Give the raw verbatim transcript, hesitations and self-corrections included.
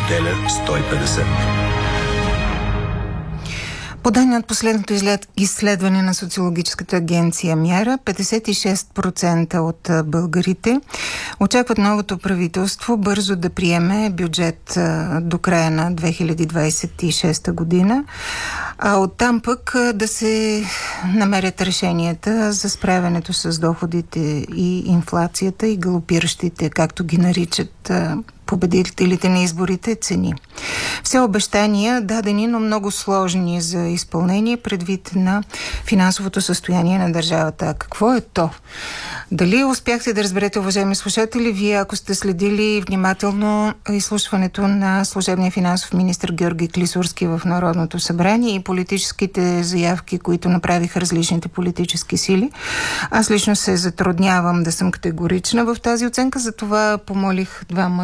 неделя сто и петдесет. По данни от последното изследване на социологическата агенция Мяра, петдесет и шест процента от българите очакват новото правителство бързо да приеме бюджет до края на две хиляди двадесет и шеста година, а оттам пък да се намерят решенията за справянето с доходите и инфлацията и галопиращите, както ги наричат победителите на изборите, цени. Все обещания дадени, но много сложни за изпълнение предвид на финансовото състояние на държавата. А какво е то? Дали успяхте да разберете, уважаеми слушатели, вие, ако сте следили внимателно изслушването на служебния финансов министър Георги Клисурски в Народното събрание и политическите заявки, които направиха различните политически сили? Аз лично се затруднявам да съм категорична в тази оценка, затова помолих двама